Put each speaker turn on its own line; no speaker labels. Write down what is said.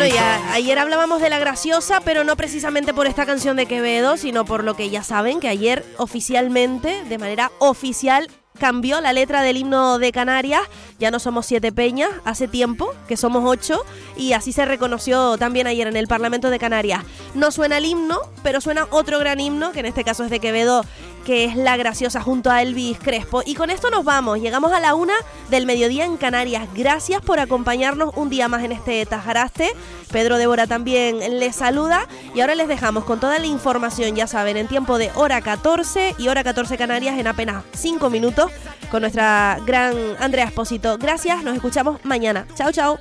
ayer hablábamos de La Graciosa, pero no precisamente por esta canción de Quevedo, sino por lo que ya saben, que ayer oficialmente, de manera oficial, cambió la letra del himno de Canarias. Ya no somos 7 peñas, hace tiempo que somos 8, y así se reconoció también ayer en el Parlamento de Canarias. No suena el himno, pero suena otro gran himno, que en este caso es de Quevedo, que es La Graciosa junto a Elvis Crespo. Y con esto nos vamos, llegamos a la 1 del mediodía en Canarias. Gracias por acompañarnos un día más en este Tajaraste. Pedro Débora también les saluda, y ahora les dejamos con toda la información, ya saben, en tiempo de hora 14 y hora 14 Canarias en apenas 5 minutos con nuestra gran Andrea Espósito. Gracias, nos escuchamos mañana. Chao, chao.